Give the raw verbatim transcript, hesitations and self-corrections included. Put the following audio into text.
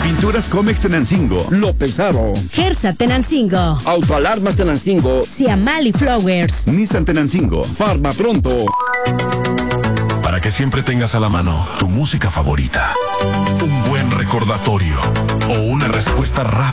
Pinturas Comex Tenancingo. Lo Pesado. Gersa Tenancingo. Autoalarmas Tenancingo. Siamali Flowers. Nissan Tenancingo. Farma Pronto. Para que siempre tengas a la mano tu música favorita, un buen recordatorio o una respuesta rápida